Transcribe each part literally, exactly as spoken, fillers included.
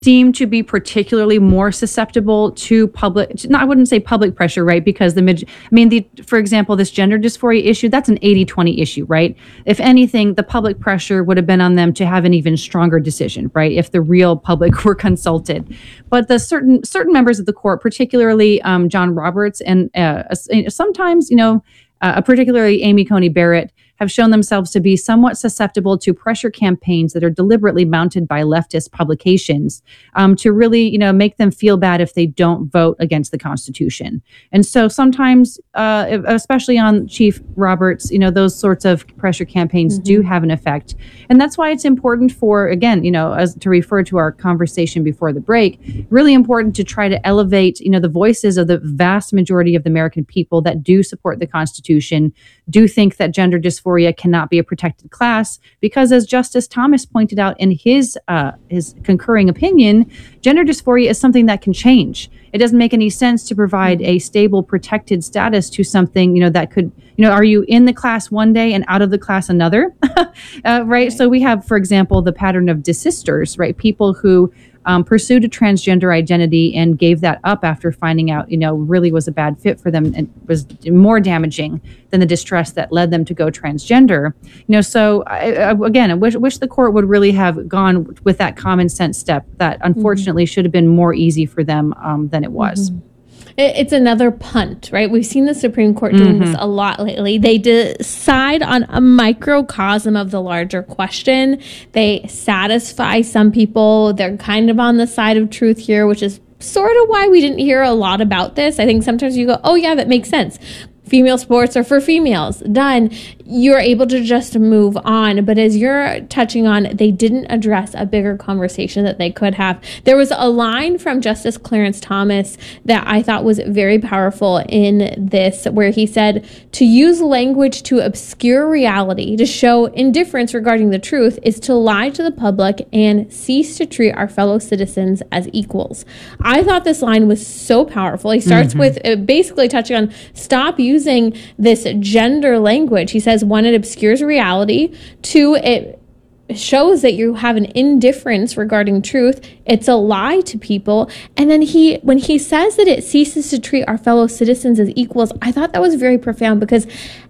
seem to be particularly more susceptible to public, no, I wouldn't say public pressure, right? Because the, I mean, the, for example, this gender dysphoria issue, that's an eighty twenty issue, right? If anything, the public pressure would have been on them to have an even stronger decision, right? If the real public were consulted. But the certain certain members of the court, particularly um, John Roberts and uh, sometimes, you know, uh, particularly Amy Coney Barrett, have shown themselves to be somewhat susceptible to pressure campaigns that are deliberately mounted by leftist publications um, to really, you know, make them feel bad if they don't vote against the Constitution. And so sometimes, uh, especially on Chief Roberts, you know, those sorts of pressure campaigns mm-hmm. do have an effect. And that's why it's important for, again, you know, as to refer to our conversation before the break, really important to try to elevate, you know, the voices of the vast majority of the American people that do support the Constitution, do think that gender dysphoria cannot be a protected class, because as Justice Thomas pointed out in his uh, his concurring opinion, gender dysphoria is something that can change. It doesn't make any sense to provide a stable, protected status to something, you know, that could, you know, are you in the class one day and out of the class another? uh, right? right? So we have, for example, the pattern of desisters, right? People who Um, pursued a transgender identity and gave that up after finding out, you know, really was a bad fit for them and was more damaging than the distress that led them to go transgender. You know, so I, I, again, I wish, wish the court would really have gone with that common sense step that unfortunately mm-hmm. should have been more easy for them um, than it was. Mm-hmm. It's another punt, right? We've seen the Supreme Court doing mm-hmm. this a lot lately. They decide on a microcosm of the larger question. They satisfy some people. They're kind of on the side of truth here, which is sort of why we didn't hear a lot about this. I think sometimes you go, oh, yeah, that makes sense. Female sports are for females. Done. You're able to just move on. But as you're touching on, they didn't address a bigger conversation that they could have. There was a line from Justice Clarence Thomas that I thought was very powerful in this, where he said, to use language to obscure reality, to show indifference regarding the truth, is to lie to the public and cease to treat our fellow citizens as equals. I thought this line was so powerful. He starts mm-hmm. with uh, basically touching on stop using using this gender language. He says, one, it obscures reality. Two, it shows that you have an indifference regarding truth. It's a lie to people. And then he, when he says that it ceases to treat our fellow citizens as equals, I thought that was very profound, because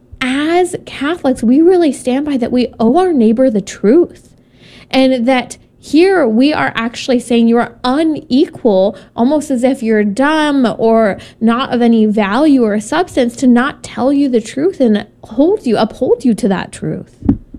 as Catholics, we really stand by that we owe our neighbor the truth. And that here we are actually saying you are unequal, almost as if you're dumb or not of any value or substance, to not tell you the truth and hold you, uphold you to that truth.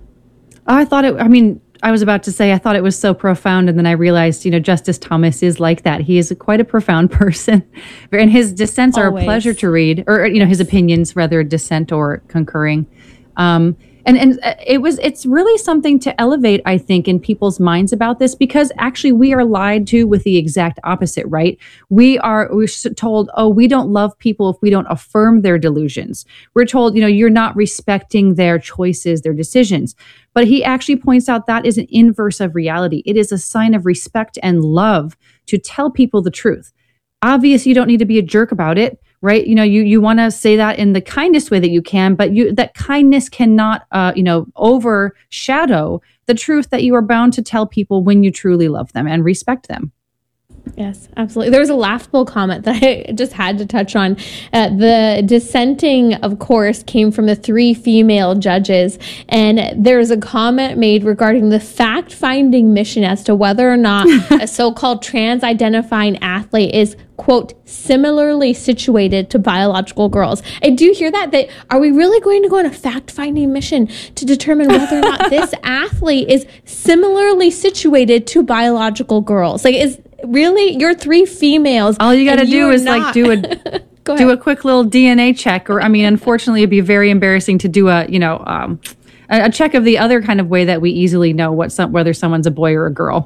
I thought it, I mean, I was about to say, I thought it was so profound. And then I realized, you know, Justice Thomas is like that. He is quite a profound person. And his dissents are Always. a pleasure to read, or, you know, his opinions, rather dissent or concurring. Um, And and it was it's really something to elevate, I think, in people's minds about this, because actually we are lied to with the exact opposite, right? We are we're told, oh, we don't love people if we don't affirm their delusions. We're told, you know, you're not respecting their choices, their decisions. But he actually points out that is an inverse of reality. It is a sign of respect and love to tell people the truth. Obviously, you don't need to be a jerk about it. Right. You know, you, you want to say that in the kindest way that you can, but you that kindness cannot, uh, you know, overshadow the truth that you are bound to tell people when you truly love them and respect them. Yes, absolutely. There was a laughable comment that I just had to touch on. Uh, the dissenting, of course, came from the three female judges. And there's a comment made regarding the fact-finding mission as to whether or not a so-called trans-identifying athlete is, quote, similarly situated to biological girls. I do hear that. That are we really going to go on a fact-finding mission to determine whether or not this athlete is similarly situated to biological girls? Like, is really, you're three females. All you got to do is not. like do a do a quick little D N A check, or I mean, unfortunately, it'd be very embarrassing to do a you know um, a, a check of the other kind of way that we easily know what some whether someone's a boy or a girl.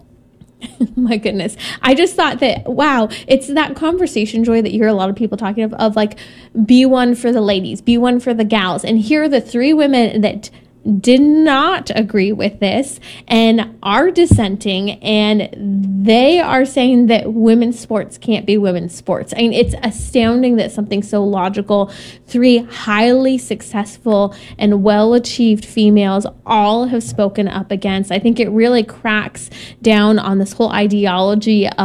My goodness. I just thought that, wow, it's that conversation, Joy, that you hear a lot of people talking of, of like, be one for the ladies, be one for the gals. And here are the three women that did not agree with this and are dissenting, and they are saying that women's sports can't be women's sports. I mean, it's astounding that something so logical, three highly successful and well-achieved females all have spoken up against. I think it really cracks down on this whole ideology